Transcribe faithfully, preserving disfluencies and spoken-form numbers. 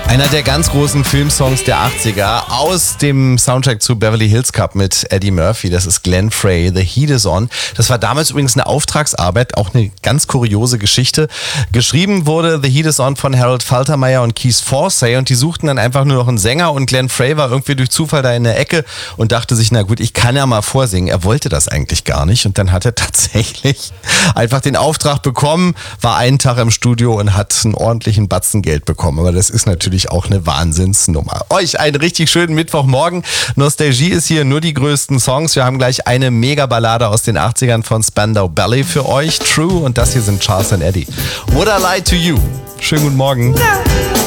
Einer der ganz großen Filmsongs der achtziger aus dem Soundtrack zu Beverly Hills Cop mit Eddie Murphy. Das ist Glenn Frey, The Heat Is On. Das war damals übrigens eine Auftragsarbeit, auch eine ganz kuriose Geschichte. Geschrieben wurde The Heat Is On von Harold Faltermeyer und Keith Forsey und die suchten dann einfach nur noch einen Sänger und Glenn Frey war irgendwie durch Zufall da in der Ecke und dachte sich, na gut, ich kann ja mal vorsingen. Er wollte das eigentlich gar nicht und dann hat er tatsächlich einfach den Auftrag bekommen, war einen Tag im Studio und hat einen ordentlichen Batzen Geld bekommen. Aber das ist natürlich auch eine Wahnsinnsnummer. Euch einen richtig schönen Mittwochmorgen. Nostalgie ist hier, nur die größten Songs. Wir haben gleich eine Mega-Ballade aus den achtzigern von Spandau Ballet für euch. True und das hier sind Charles and Eddie. Would I Lie to You? Schönen guten Morgen.